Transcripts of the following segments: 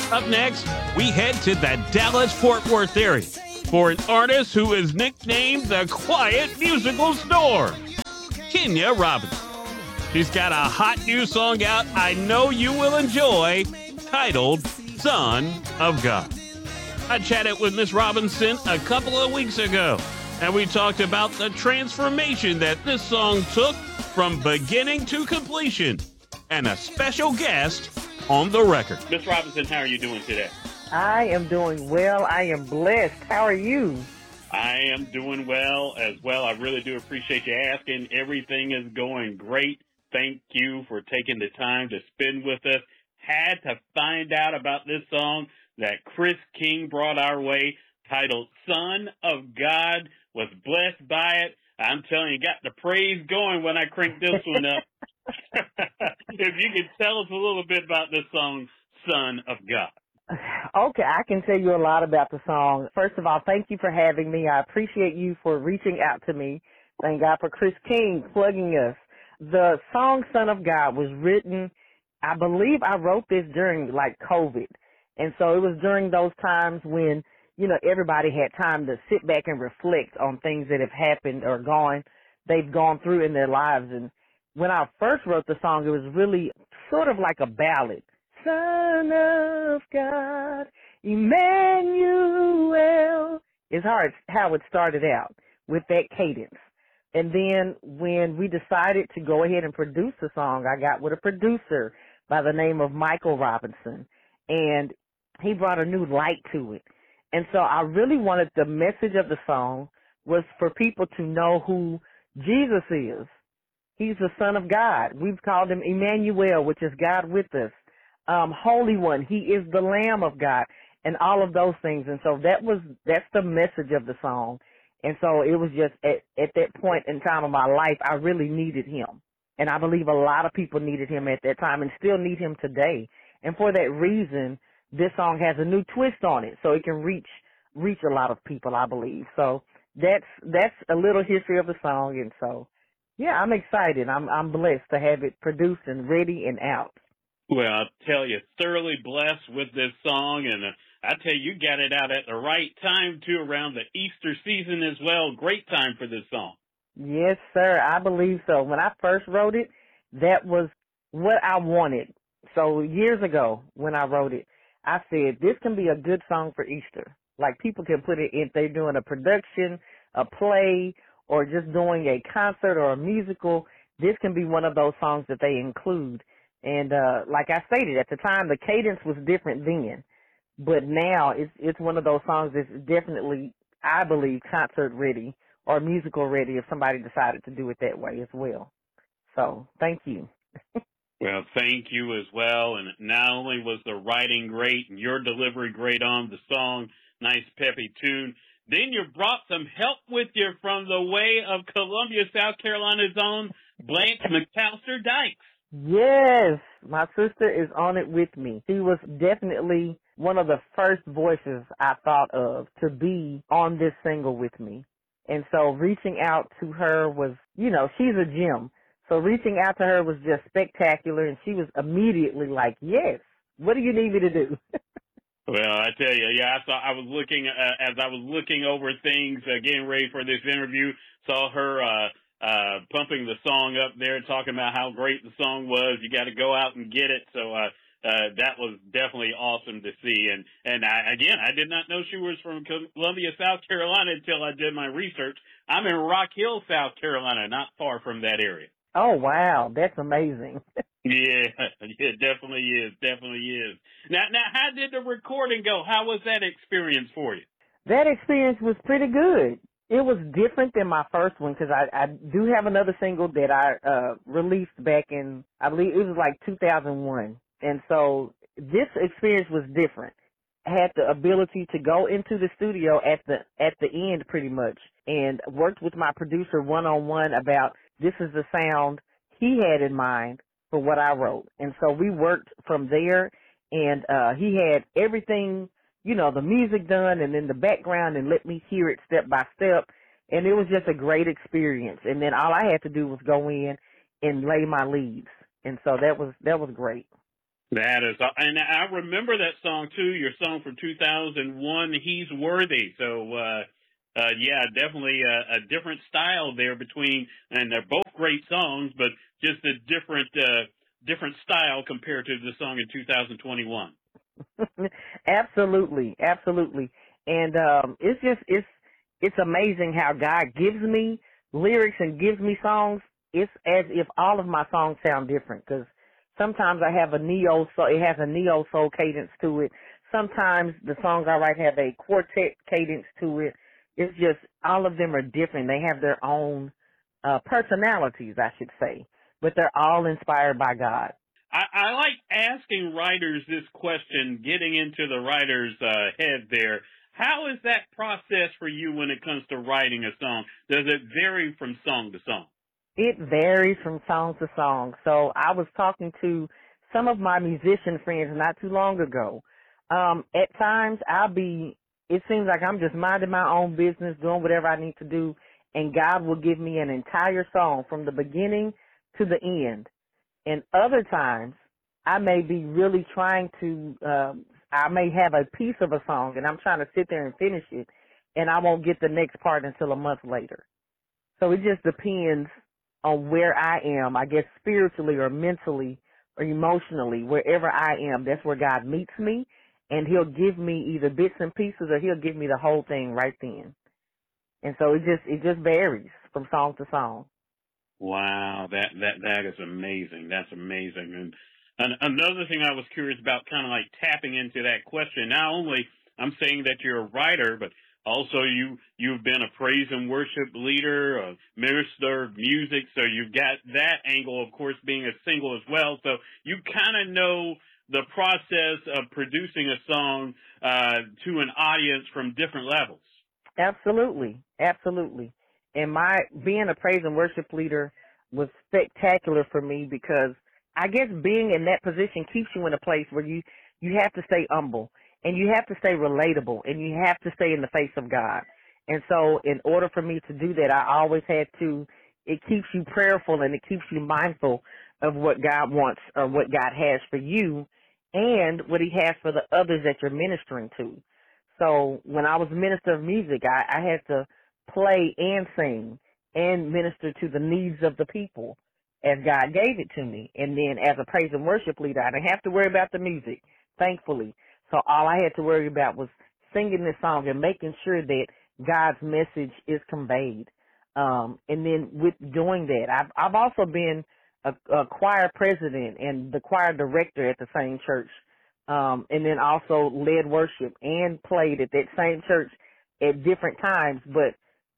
Up next, we head to the Dallas-Fort Worth area for an artist who is nicknamed the Quiet Musical Storm, Kenya Robinson. She's got a hot new song out I know you will enjoy, titled Son of God. I chatted with Miss Robinson a couple of weeks ago, and we talked about the transformation that this song took from beginning to completion, and a special guest on the record. Miss Robinson, how are you doing today? I am doing well. I am blessed. How are you? I am doing well as well. I really do appreciate you asking. Everything is going great. Thank you for taking the time to spend with us. Had to find out about this song that Chris King brought our way, titled Son of God. Was blessed by it. I'm telling you, got the praise going when I cranked this one up. If you could tell us a little bit about this song, Son of God. Okay, I can tell you a lot about the song. First of all, thank you for having me. I appreciate you for reaching out to me. Thank God for Chris King plugging us. The song Son of God was written, I believe I wrote this during like COVID. And so it was during those times when, you know, everybody had time to sit back and reflect on things that have happened or they've gone through in their lives. And when I first wrote the song, it was really sort of like a ballad. Son of God, Emmanuel, is how it started out with that cadence. And then when we decided to go ahead and produce the song, I got with a producer by the name of Michael Robinson, and he brought a new light to it. And so I really wanted the message of the song was for people to know who Jesus is. He's the Son of God. We've called him Emmanuel, which is God with us. Holy One, he is the Lamb of God, and all of those things. And so that's the message of the song. And so it was just at that point in time of my life, I really needed him. And I believe a lot of people needed him at that time and still need him today. And for that reason, this song has a new twist on it, so it can reach a lot of people, I believe. So that's a little history of the song. And so, yeah, I'm excited. I'm blessed to have it produced and ready and out. Well, I'll tell you, thoroughly blessed with this song, and I tell you, you got it out at the right time, too, around the Easter season as well. Great time for this song. Yes, sir, I believe so. When I first wrote it, that was what I wanted. So years ago when I wrote it, I said, this can be a good song for Easter. Like people can put it if they're doing a production, a play, or just doing a concert or a musical. This can be one of those songs that they include. And like I stated, at the time, the cadence was different then. But now it's one of those songs that's definitely, I believe, concert ready or musical ready if somebody decided to do it that way as well. So thank you. Well, thank you as well. And not only was the writing great and your delivery great on the song, nice peppy tune, then you brought some help with you from the way of Columbia, South Carolina's own Blanche McAllister Dykes. Yes, my sister is on it with me. She was definitely one of the first voices I thought of to be on this single with me. And so reaching out to her was, you know, she's a gem. So reaching out to her was just spectacular, and she was immediately like, yes, what do you need me to do? Well, I tell you, yeah, I was looking, as I was looking over things, getting ready for this interview, saw her pumping the song up there, talking about how great the song was. You got to go out and get it. So that was definitely awesome to see. And I did not know she was from Columbia, South Carolina until I did my research. I'm in Rock Hill, South Carolina, not far from that area. Oh, wow. That's amazing. Yeah, it definitely is. Definitely is. Now, how did the recording go? How was that experience for you? That experience was pretty good. It was different than my first one because I do have another single that I released back in, I believe it was like 2001. And so this experience was different. I had the ability to go into the studio at the end pretty much and worked with my producer one-on-one about this is the sound he had in mind for what I wrote. And so we worked from there, and he had everything, you know, the music done and in the background and let me hear it step by step. And it was just a great experience. And then all I had to do was go in and lay my leads. And so that was great. That is, and I remember that song too. Your song from 2001, "He's Worthy." So, yeah, definitely a different style there between, and they're both great songs, but just a different style compared to the song in 2021. Absolutely, absolutely. And it's amazing how God gives me lyrics and gives me songs. It's as if all of my songs sound different, because sometimes I have it has a neo soul cadence to it. Sometimes the songs I write have a quartet cadence to it. It's just all of them are different. They have their own personalities, I should say, but they're all inspired by God. I like asking writers this question, getting into the writer's head there. How is that process for you when it comes to writing a song? Does it vary from song to song? It varies from song to song. So I was talking to some of my musician friends not too long ago. At times it seems like I'm just minding my own business, doing whatever I need to do, and God will give me an entire song from the beginning to the end. And other times, I may be really trying to, I may have a piece of a song and I'm trying to sit there and finish it, and I won't get the next part until a month later. So it just depends on where I am, I guess spiritually or mentally or emotionally, wherever I am, that's where God meets me, and he'll give me either bits and pieces or he'll give me the whole thing right then. And so it just varies from song to song. Wow, that is amazing. That's amazing. And another thing I was curious about, kind of like tapping into that question. Not only I'm saying that you're a writer, but also you've been a praise and worship leader, a minister of music. So you've got that angle, of course, being a single as well. So you kind of know the process of producing a song to an audience from different levels. Absolutely, absolutely. And being a praise and worship leader was spectacular for me, because I guess being in that position keeps you in a place where you have to stay humble, and you have to stay relatable, and you have to stay in the face of God. And so in order for me to do that, I always had to, it keeps you prayerful and it keeps you mindful of what God wants or what God has for you and what he has for the others that you're ministering to. So when I was minister of music, I had to play and sing and minister to the needs of the people as God gave it to me. And then as a praise and worship leader, I didn't have to worry about the music, thankfully. So all I had to worry about was singing this song and making sure that God's message is conveyed. And then with doing that, I've also been a choir president and the choir director at the same church. And then also led worship and played at that same church at different times. But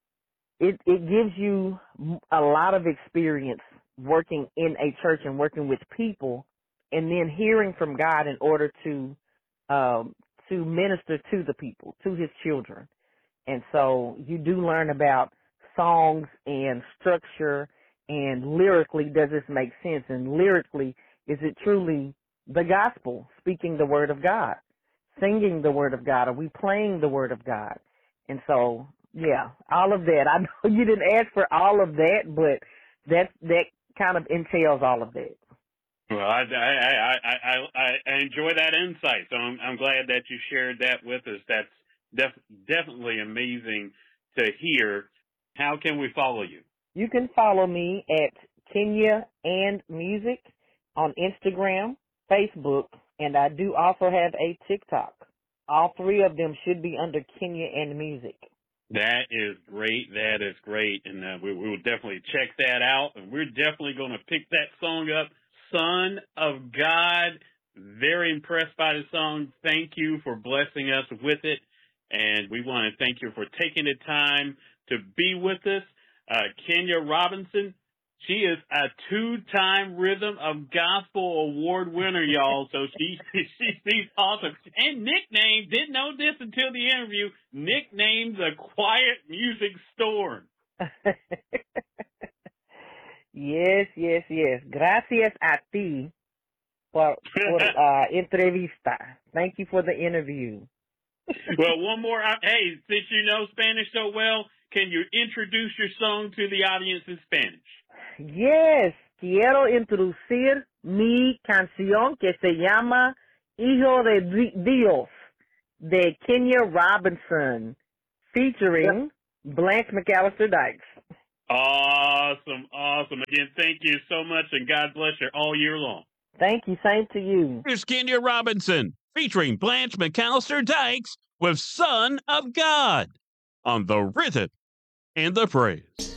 it gives you a lot of experience working in a church and working with people, and then hearing from God in order to minister to the people, to his children. And so you do learn about songs and structure, and lyrically, does this make sense? And lyrically, is it truly the gospel, speaking the word of God, singing the word of God? Are we playing the word of God? And so, yeah, all of that. I know you didn't ask for all of that, but that kind of entails all of that. Well, I enjoy that insight. So I'm glad that you shared that with us. That's definitely amazing to hear. How can we follow you? You can follow me at Kenya and Music on Instagram, Facebook, and I do also have a TikTok. All three of them should be under Kenya and Music. That is great. That is great. And we will definitely check that out. And we're definitely going to pick that song up, Son of God. Very impressed by the song. Thank you for blessing us with it. And we want to thank you for taking the time to be with us. Kenya Robinson, she is a 2-time Rhythm of Gospel Award winner, y'all. So she's awesome. And nicknamed, didn't know this until the interview, nicknamed the Quiet Music Storm. Yes. Gracias a ti por entrevista. Thank you for the interview. Well, one more. Hey, since you know Spanish so well, can you introduce your song to the audience in Spanish? Yes, quiero introducir mi canción que se llama Hijo de Dios de Kenya Robinson, featuring Blanche McAllister Dykes. Awesome, awesome. Again, thank you so much, and God bless you all year long. Thank you. Same to you. Here's Kenya Robinson, featuring Blanche McAllister Dykes with Son of God on the Rhythm and the Praise.